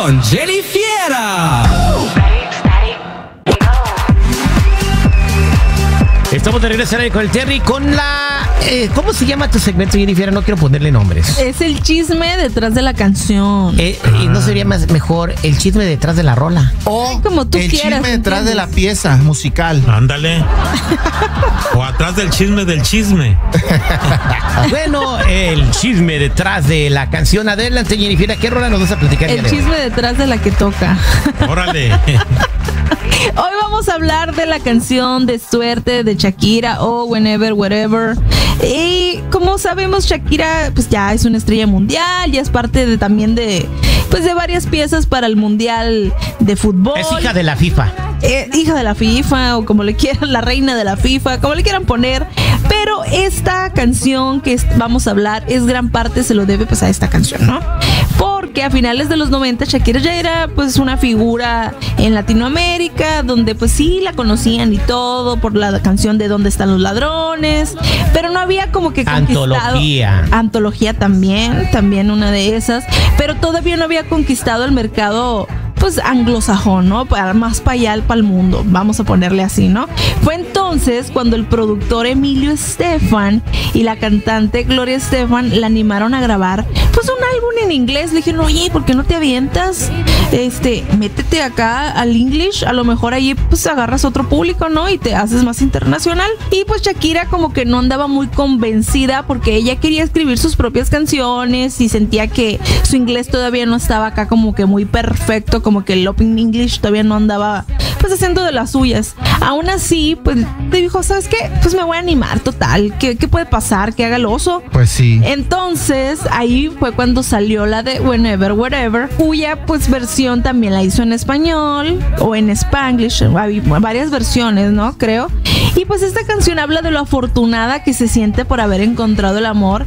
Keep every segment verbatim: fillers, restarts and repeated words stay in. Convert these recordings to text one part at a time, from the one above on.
con Jenny Fiera. Estamos de regreso con el Terry con la... Eh, ¿Cómo se llama tu segmento, Jennifer? No quiero ponerle nombres. Es el chisme detrás de la canción. Eh, ¿Y no sería más mejor el chisme detrás de la rola? O Ay, como tú el quieras, chisme detrás ¿entiendes? de la pieza musical. Ándale. O atrás del chisme del chisme. Bueno, el chisme detrás de la canción. Adelante, Jennifer, ¿qué rola nos vas a platicar? El chisme detrás de la que toca. Órale. Hoy vamos a hablar de la canción de Suerte de Shakira o Whenever, Wherever. Y como sabemos, Shakira pues ya es una estrella mundial, ya es parte de, también de, pues, de varias piezas para el Mundial de Fútbol. Es hija de la FIFA. Eh, hija de la FIFA o como le quieran, la reina de la FIFA, como le quieran poner. Pero esta canción que es, vamos a hablar es gran parte se lo debe pues a esta canción, ¿no? Porque a finales de los noventa Shakira ya era pues una figura en Latinoamérica, donde pues sí la conocían y todo por la canción de ¿Dónde están los ladrones? Pero no había como que conquistado. Antología. Antología también, también una de esas. Pero todavía no había conquistado el mercado pues anglosajón, ¿no? Para más para allá, para el mundo, vamos a ponerle así, ¿no? Fue entonces cuando el productor Emilio Estefan y la cantante Gloria Estefan la animaron a grabar pues un álbum en inglés. Le dijeron, oye, ¿por qué no te avientas? Este, métete acá al English, a lo mejor ahí pues agarras otro público, ¿no? Y te haces más internacional. Y pues Shakira como que no andaba muy convencida porque ella quería escribir sus propias canciones y sentía que su inglés todavía no estaba acá como que muy perfecto, como que el Open English todavía no andaba pues haciendo de las suyas. Aún así, pues te dijo, ¿sabes qué? Pues me voy a animar, total. ¿Qué, qué puede pasar? Que haga el oso. Pues sí. Entonces, ahí fue cuando salió la de Whenever, Wherever, cuya pues versión también la hizo en español o en Spanglish. Hay varias versiones, ¿no? Creo. Y pues esta canción habla de lo afortunada que se siente por haber encontrado el amor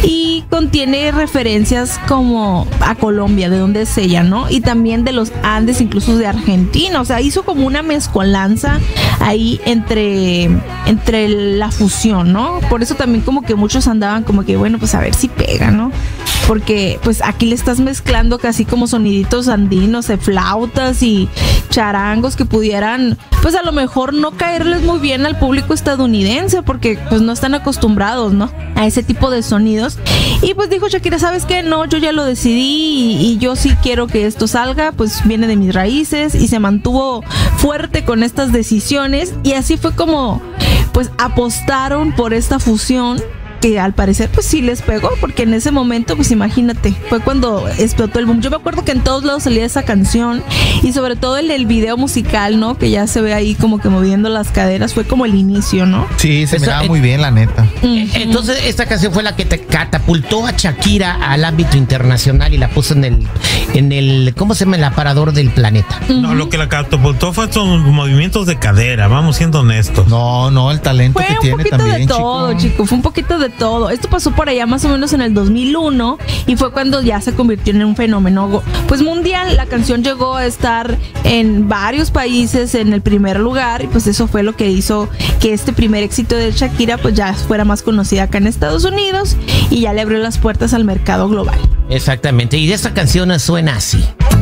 y contiene referencias como a Colombia, de donde es ella, ¿no? Y también de los Andes, incluso de Argentina. O sea, hizo como una mezcolanza ahí entre, entre la fusión, ¿no? Por eso también como que muchos andaban como que, bueno, pues a ver si pega, ¿no? Porque pues aquí le estás mezclando casi como soniditos andinos, de flautas y charangos que pudieran pues a lo mejor no caerles muy bien al público estadounidense porque pues no están acostumbrados, ¿no? A ese tipo de sonidos. Y pues dijo Shakira, ¿sabes qué? No, yo ya lo decidí y, y yo sí quiero que esto salga, pues viene de mis raíces, y se mantuvo fuerte con estas decisiones y así fue como pues apostaron por esta fusión que al parecer pues sí les pegó, porque en ese momento pues imagínate, fue cuando explotó el boom. Yo me acuerdo que en todos lados salía esa canción y sobre todo el, el video musical, ¿no? Que ya se ve ahí como que moviendo las caderas, fue como el inicio, ¿no? Sí, se Esa- miraba eh, muy bien, la neta. Entonces, esta canción fue la que te catapultó a Shakira al ámbito internacional y la puso en el, en el, ¿cómo se llama? El aparador del planeta. No, lo que la catapultó fue son movimientos de cadera, vamos siendo honestos. No, no, el talento Fue que un tiene poquito también, de todo, chico. chico, fue un poquito de todo. Esto pasó por allá más o menos en el dos mil uno y fue cuando ya se convirtió en un fenómeno pues mundial. La canción llegó a estar en varios países en el primer lugar y pues eso fue lo que hizo que este primer éxito de Shakira pues ya fuera más conocida acá en Estados Unidos y ya le abrió las puertas al mercado global. Exactamente. Y de esta canción suena así.